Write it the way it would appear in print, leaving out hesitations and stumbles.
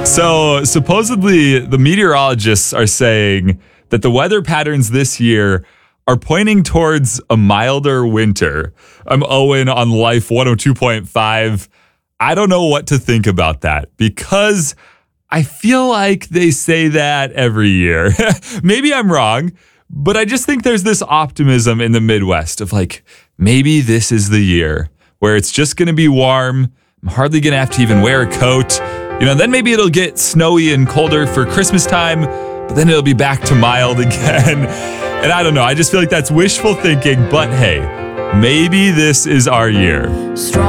So supposedly the meteorologists are saying that the weather patterns this year are pointing towards a milder winter. I'm Owen on Life 102.5. I don't know what to think about that because I feel like they say that every year. Maybe I'm wrong, but I just think there's this optimism in the Midwest of like, maybe this is the year where it's just going to be warm. I'm hardly going to have to even wear a coat. Then maybe it'll get snowy and colder for Christmas time, but then it'll be back to mild again. And I don't know. I just feel like that's wishful thinking, but hey, maybe this is our year.